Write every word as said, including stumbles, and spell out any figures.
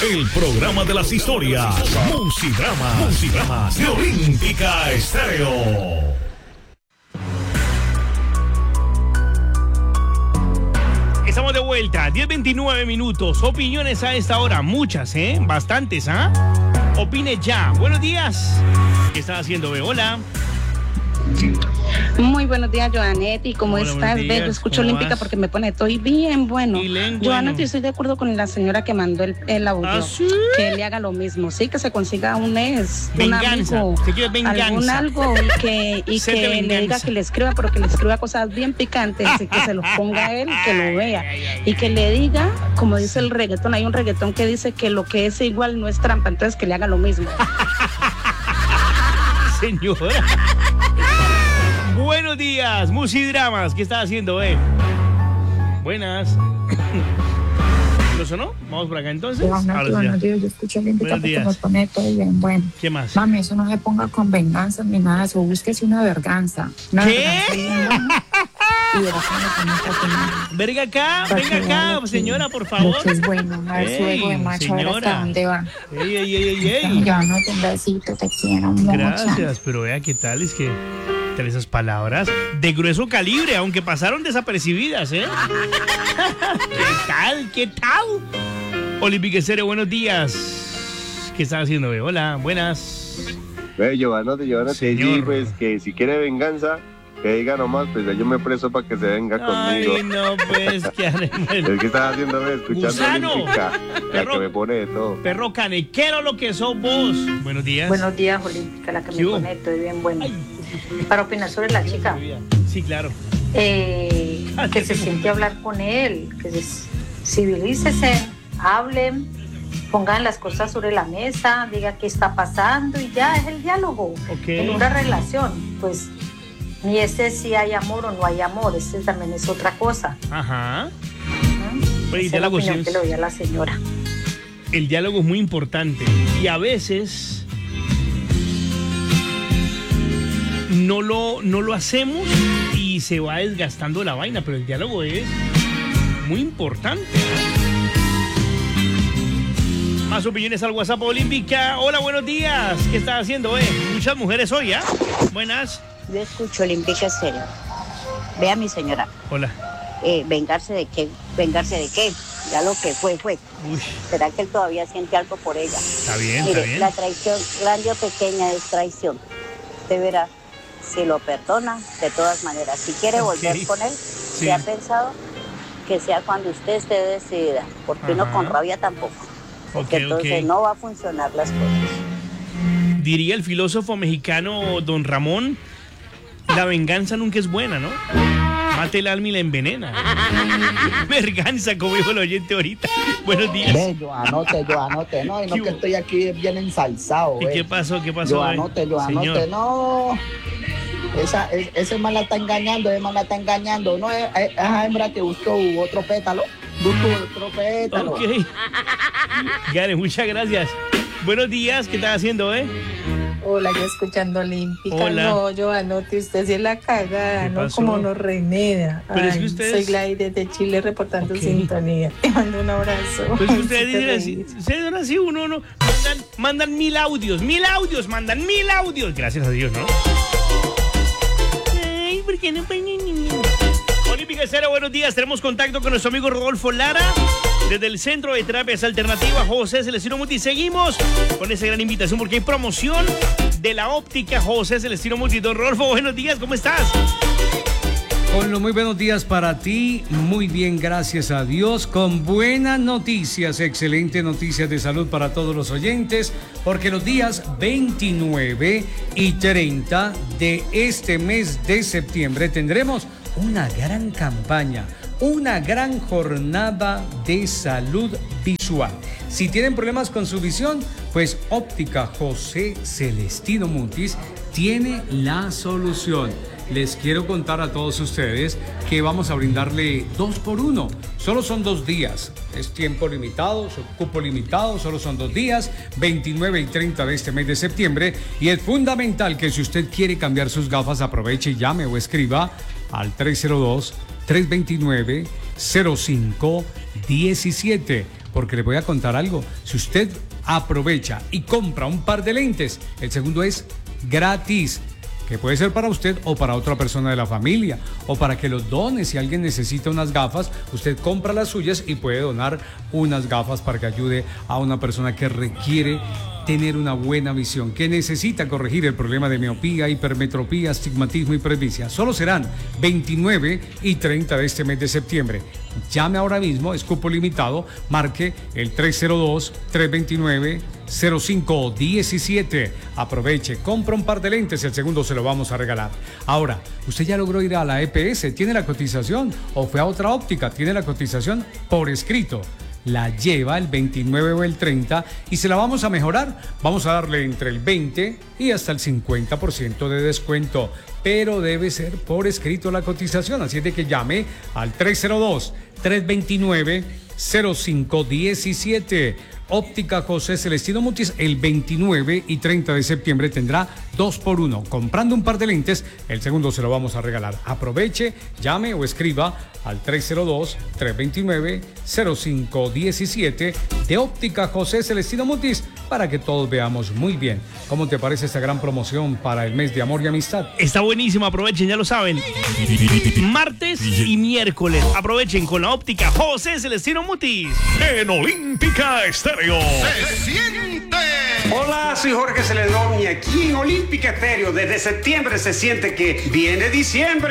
El programa de las historias. Musidrama. Musidrama de Olímpica Estéreo. Estamos de vuelta, diez veintinueve minutos. Opiniones a esta hora, muchas, ¿eh? Bastantes, ¿ah? ¿eh? Opine ya. Buenos días. ¿Qué estás haciendo, Be? Hola. Muy buenos días, Joanetti. ¿Cómo Hola, estás? Ve, yo escucho Olímpica vas? Porque me pone, estoy bien bueno. bueno. Joanetti, estoy de acuerdo con la señora que mandó el, el audio. ¿Ah, sí? Que él le haga lo mismo. Sí, que se consiga un ex, venganza. un amigo, ¿Qué quiere venganza? algún algo y que, y que le diga que le escriba, pero que le escriba cosas bien picantes y que se los ponga a él, que lo vea. Y que le diga, como dice el reggaetón, hay un reggaetón que dice que lo que es igual no es trampa, entonces que le haga lo mismo. Señora. Buenos días, Musidramas. ¿Qué estás haciendo, eh? Buenas. ¿Lo sonó? Vamos por acá entonces. Buenos días, buenos días. Yo escucho Olímpica porque me pone todo bien bueno. ¿Qué más? Mami, eso no se ponga con venganza ni nada de eso. Búsquese una verganza. Una ¿Qué? Verganza y verás venga acá, venga acá, señora, por favor. Lo que es bueno, a ver su ego de macho, a ver hasta dónde va. Ey, ey, ey, ey. Ya no te un besito, te quiero mucho. Gracias, pero vea qué tal, es que esas palabras de grueso calibre, aunque pasaron desapercibidas, ¿eh? ¿Qué tal? ¿Qué tal? Olímpica Estéreo, buenos días. ¿Qué estás haciendo, Be? Hola, buenas. Ve, Giovanna, Giovanna, te digo, pues, que si quiere venganza, que diga nomás, pues yo me preso para que se venga conmigo. Ay, no, pues, ¿qué haremos? ¿Qué estás haciendo, Be? Escuchando Gusano. Olímpica, la que me pone de todo. Perro canequero lo que sos vos. Buenos días. Buenos días, Olímpica, la que me pone estoy bien bueno. Ay. Para opinar sobre la chica. Sí, claro. Eh, que se siente a hablar con él, que se civilícese, hablen, pongan las cosas sobre la mesa, diga qué está pasando y ya es el diálogo. Okay. En una relación, pues ni ese si hay amor o no hay amor, ese también es otra cosa. Ajá. ¿Mm? Pero el Esa diálogo es la opinión sí es... que le doy a la señora. El diálogo es muy importante y a veces no lo, no lo hacemos y se va desgastando la vaina, pero el diálogo es muy importante. Más opiniones al WhatsApp Olímpica. Hola, buenos días. ¿Qué estás haciendo, eh? Muchas mujeres hoy, ¿ah? ¿eh? Buenas. Yo escucho Olímpica Estéreo. Vea, mi señora. Hola. Eh, ¿Vengarse de qué? ¿Vengarse de qué? Ya lo que fue, fue. Uy. ¿Será que él todavía siente algo por ella? Está bien, Mire, está bien. La traición, grande o pequeña, es traición. Usted verá, si lo perdona, de todas maneras. Si quiere volver okay. con él, sí. ¿se ha pensado? Que sea cuando usted esté decidida. Porque Ajá. uno con rabia tampoco. Porque okay, entonces okay. no va a funcionar las cosas. Diría el filósofo mexicano Don Ramón, la venganza nunca es buena, ¿no? Mate el alma y la envenena. Verganza, como dijo el oyente ahorita. Buenos días. Ve, yo anote, yo anote, no, y no que estoy aquí bien ensalzado. ¿Y ve. qué pasó? ¿Qué pasó? Yo anote, yo anote, Señor. no. Esa, es, ese man la está engañando, ese man la está engañando. No, es, es, esa hembra que buscó otro pétalo. Buscó otro pétalo. Ok. Gare, muchas gracias. Buenos días, ¿qué estás haciendo, eh? Hola, yo escuchando Olímpica. Hola. No, Joanotti, usted sí es la cagada, ¿no? Pasó? Como nos remeda. Pero Ay, es que ustedes... Soy Gladys desde Chile reportando okay. sintonía. Te mando un abrazo. Pues ustedes dicen así, ustedes son así, uno, uno, mandan, mandan mil audios, mil audios, mandan mil audios. Gracias a Dios, ¿no? Ay, ¿por qué no? Olímpica Estéreo, buenos días. Tenemos contacto con nuestro amigo Rodolfo Lara desde el Centro de Terapias Alternativas José Celestino Multi. Seguimos con esa gran invitación porque hay promoción de la óptica José Celestino Multi. Don Rodolfo, buenos días, ¿cómo estás? Con los muy buenos días para ti, muy bien, gracias a Dios, con buenas noticias, excelentes noticias de salud para todos los oyentes, porque los días veintinueve y treinta de este mes de septiembre tendremos una gran campaña, una gran jornada de salud visual. Si tienen problemas con su visión, pues Óptica José Celestino Mutis tiene la solución. Les quiero contar a todos ustedes que vamos a brindarle dos por uno. Solo son dos días. Es tiempo limitado, es cupo limitado, solo son dos días, veintinueve y treinta de este mes de septiembre. Y es fundamental que si usted quiere cambiar sus gafas, aproveche y llame o escriba al tres cero dos, tres dos nueve, cero cinco uno siete. porque le voy a contar algo. Si usted aprovecha y compra un par de lentes, el segundo es gratis, que puede ser para usted o para otra persona de la familia, o para que los done. Si alguien necesita unas gafas, usted compra las suyas y puede donar unas gafas para que ayude a una persona que requiere tener una buena visión, que necesita corregir el problema de miopía, hipermetropía, astigmatismo y presbicia. Solo serán veintinueve y treinta de este mes de septiembre. Llame ahora mismo, es cupo limitado, marque el tres cero dos, tres dos nueve, cero cinco uno siete. Aproveche, compra un par de lentes, el segundo se lo vamos a regalar. Ahora, usted ya logró ir a la E P S, tiene la cotización, o fue a otra óptica, tiene la cotización por escrito. La lleva el veintinueve o el treinta y se la vamos a mejorar. Vamos a darle entre el veinte y hasta el cincuenta por ciento de descuento, pero debe ser por escrito la cotización, así es de que llame al tres cero dos, tres dos nueve, cero cinco uno siete. Óptica José Celestino Mutis, el veintinueve y treinta de septiembre tendrá dos por uno. Comprando un par de lentes, el segundo se lo vamos a regalar. Aproveche, llame o escriba al tres cero dos, tres dos nueve, cero cinco uno siete de Óptica José Celestino Mutis, para que todos veamos muy bien. ¿Cómo te parece esta gran promoción para el mes de amor y amistad? Está buenísimo, aprovechen, ya lo saben. Martes y miércoles, aprovechen con la Óptica José Celestino Mutis. En Olímpica Estéreo. ¡Se siente! Hola, soy Jorge Celedón y aquí en Olímpica Estéreo desde septiembre se siente que viene diciembre.